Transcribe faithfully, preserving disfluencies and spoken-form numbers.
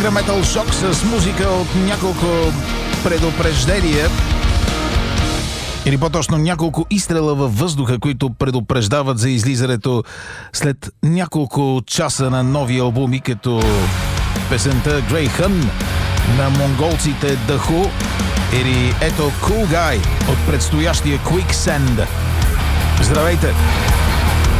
Nuclear Metal Shock с музика от няколко предупреждения, или по-точно няколко изстрела във въздуха, които предупреждават за излизането след няколко часа на нови албуми, като песента Grey Hun на монголците The Who или ето Cool Guy от предстоящия Quicksand. Здравейте!